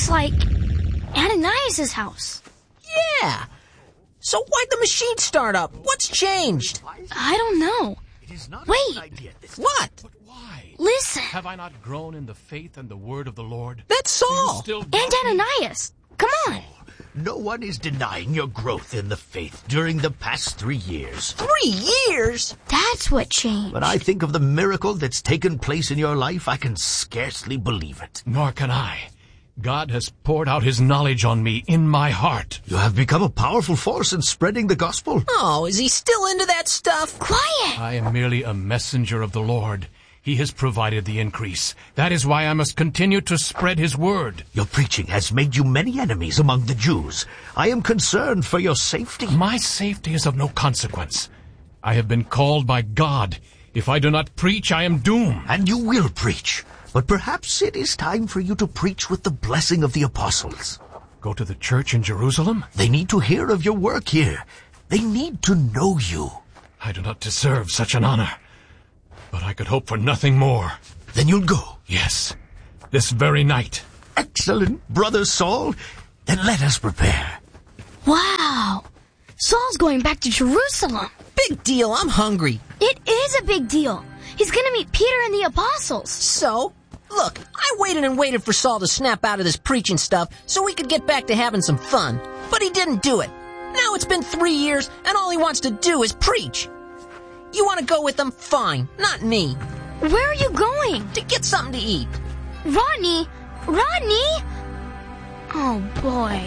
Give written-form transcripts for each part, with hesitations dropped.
looks like Ananias' house. Yeah. So why'd the machine start up? What's changed? I don't know. Wait. What? But why? Listen. Have I not grown in the faith and the word of the Lord? That's Saul. And Ananias. Come on. No one is denying your growth in the faith during the past 3 years. 3 years? That's what changed. When I think of the miracle that's taken place in your life, I can scarcely believe it. Nor can I. God has poured out his knowledge on me in my heart. You have become a powerful force in spreading the gospel. Oh, is he still into that stuff? Quiet. I am merely a messenger of the Lord. He has provided the increase. That is why I must continue to spread his word. Your preaching has made you many enemies among the Jews. I am concerned for your safety. My safety is of no consequence. I have been called by God. If I do not preach, I am doomed. And you will preach. But perhaps it is time for you to preach with the blessing of the apostles. Go to the church in Jerusalem? They need to hear of your work here. They need to know you. I do not deserve such an honor. But I could hope for nothing more. Then you'll go. Yes, this very night. Excellent, Brother Saul. Then let us prepare. Wow. Saul's going back to Jerusalem. Big deal. I'm hungry. It is a big deal. He's going to meet Peter and the apostles. So, look, I waited and waited for Saul to snap out of this preaching stuff so we could get back to having some fun. But he didn't do it. Now it's been 3 years and all he wants to do is preach. You want to go with him? Fine. Not me. Where are you going? To get something to eat. Rodney! Rodney! Oh, boy.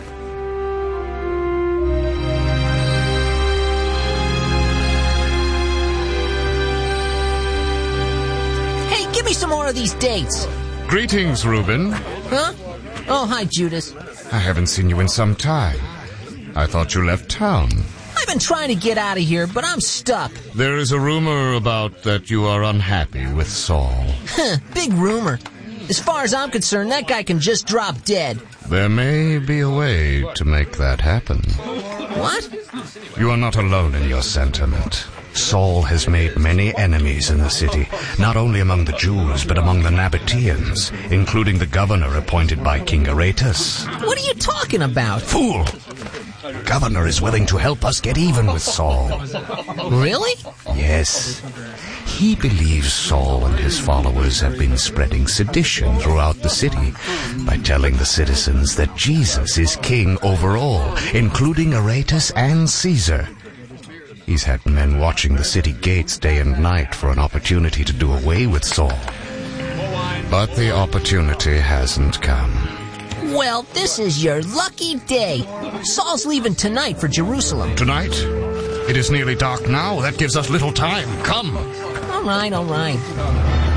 Hey, give me some more of these dates. Greetings, Reuben. Huh? Oh, hi, Judas. I haven't seen you in some time. I thought you left town. I've been trying to get out of here, but I'm stuck. There is a rumor about that you are unhappy with Saul. Big rumor. As far as I'm concerned, that guy can just drop dead. There may be a way to make that happen. What? You are not alone in your sentiment. Saul has made many enemies in the city, not only among the Jews, but among the Nabateans, including the governor appointed by King Aretas. What are you talking about? Fool! Governor is willing to help us get even with Saul. Really? Yes. He believes Saul and his followers have been spreading sedition throughout the city by telling the citizens that Jesus is king over all, including Aretas and Caesar. He's had men watching the city gates day and night for an opportunity to do away with Saul. But the opportunity hasn't come. Well, this is your lucky day. Saul's leaving tonight for Jerusalem. Tonight? It is nearly dark now. That gives us little time. Come. All right.